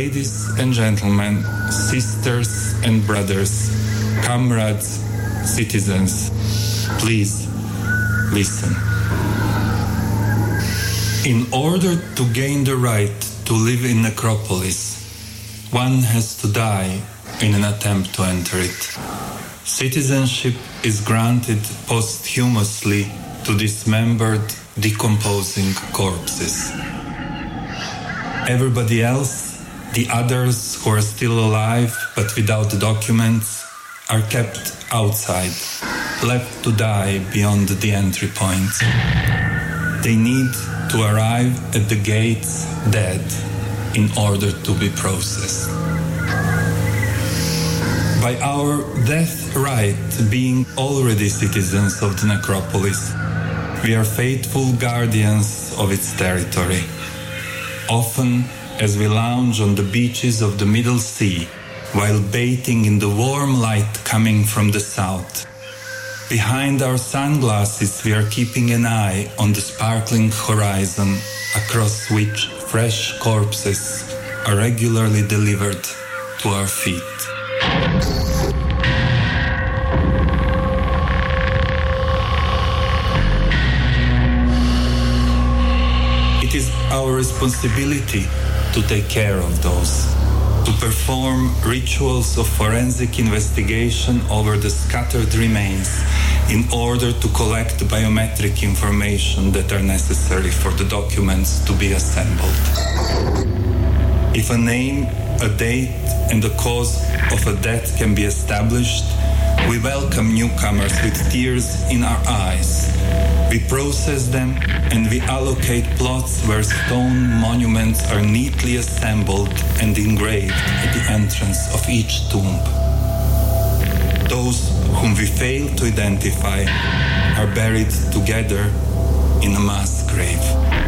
Ladies and gentlemen, sisters and brothers, comrades, citizens, please listen. In order to gain the right to live in necropolis, one has to die in an attempt to enter it. Citizenship is granted posthumously to dismembered, decomposing corpses. Everybody else, the others who are still alive but without documents, are kept outside, left to die beyond the entry point. They need to arrive at the gates dead in order to be processed. By our death right, being already citizens of the necropolis, we are faithful guardians of its territory. Often, as we lounge on the beaches of the Middle Sea, while bathing in the warm light coming from the south, behind our sunglasses we are keeping an eye on the sparkling horizon across which fresh corpses are regularly delivered to our feet. It is our responsibility to take care of those, to perform rituals of forensic investigation over the scattered remains in order to collect biometric information that are necessary for the documents to be assembled. If a name, a date, and the cause of a death can be established, we welcome newcomers with tears in our eyes. We process them and we allocate plots where stone monuments are neatly assembled and engraved at the entrance of each tomb. Those whom we fail to identify are buried together in a mass grave.